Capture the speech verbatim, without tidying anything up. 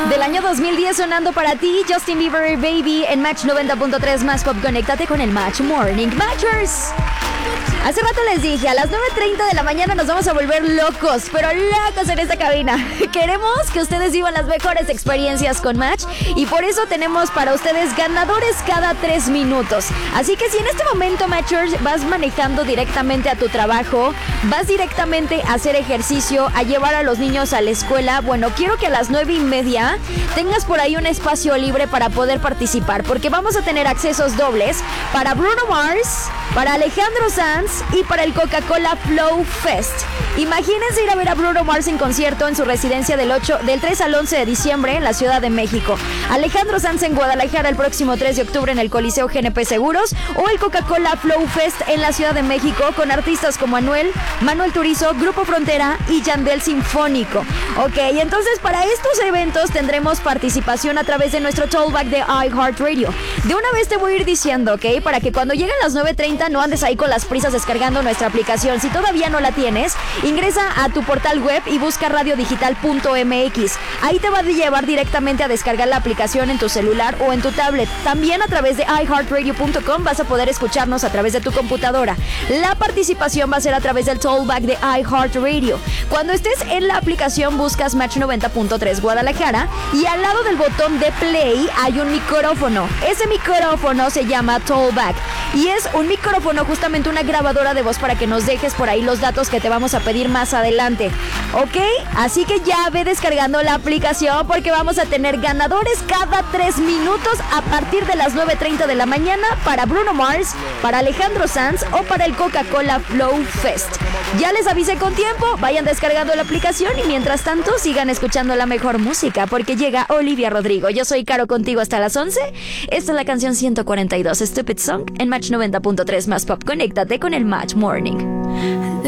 del año dos mil diez sonando para ti. Justin Bieber, Baby, en Match noventa punto tres más pop. Conéctate con el Match Morning Matchers. Hace rato les dije, a las nueve treinta de la mañana nos vamos a volver locos, pero locos en esta cabina. Queremos que ustedes vivan las mejores experiencias con Match y por eso tenemos para ustedes ganadores cada tres minutos. Así que si en este momento, Matchers, vas manejando directamente a tu trabajo, vas directamente a hacer ejercicio, a llevar a los niños a la escuela, bueno, quiero que a las nueve y media tengas por ahí un espacio libre para poder participar, porque vamos a tener accesos dobles para Bruno Mars, para Alejandro Sanz y para el Coca-Cola Flow Fest. Imagínense ir a ver a Bruno Mars en concierto en su residencia del, ocho, del tres al once de diciembre en la Ciudad de México. Alejandro Sanz en Guadalajara el próximo tres de octubre en el Coliseo G N P Seguros, o el Coca-Cola Flow Fest en la Ciudad de México con artistas como Anuel, Manuel Turizo, Grupo Frontera y Yandel Sinfónico. Ok, entonces para estos eventos tendremos participación a través de nuestro Tollback de iHeartRadio. De una vez te voy a ir diciendo, ok, para que cuando lleguen las nueve treinta no andes ahí con las prisas descargando nuestra aplicación. Si todavía no la tienes, ingresa a tu portal web y busca radio digital punto m x. Ahí te va a llevar directamente a descargar la aplicación en tu celular o en tu tablet. También a través de i heart radio punto com vas a poder escucharnos a través de tu computadora. La participación va a ser a través del Tollback de iHeartRadio. Cuando estés en la aplicación buscas Match noventa punto tres Guadalajara y al lado del botón de play hay un micrófono. Ese micrófono se llama Tollback y es un micrófono, justamente una grabadora de voz para que nos dejes por ahí los datos que te vamos a pedir más adelante. ¿Ok? Así que ya ve descargando la aplicación porque vamos a tener ganadores cada tres minutos a partir de las nueve treinta de la mañana para Bruno Mars, para Alejandro Sanz o para el Coca-Cola Flow Fest. Ya les avisé con tiempo, vayan descargando la aplicación y mientras tanto sigan escuchando la mejor música porque llega Olivia Rodrigo. Yo soy Caro contigo hasta las once. Esta es la canción ciento cuarenta y dos, Stupid Song, en Match noventa punto tres más pop. Conéctate con el Match Morning.